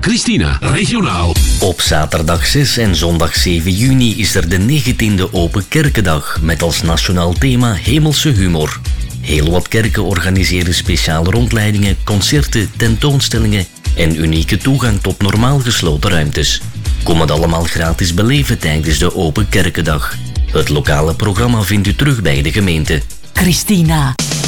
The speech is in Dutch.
Christina, regionaal. Op zaterdag 6 en zondag 7 juni is er de 19e Open Kerkendag met als nationaal thema hemelse humor. Heel wat kerken organiseren speciale rondleidingen, concerten, tentoonstellingen en unieke toegang tot normaal gesloten ruimtes. Kom het allemaal gratis beleven tijdens de Open Kerkendag. Het lokale programma vindt u terug bij de gemeente. Christina.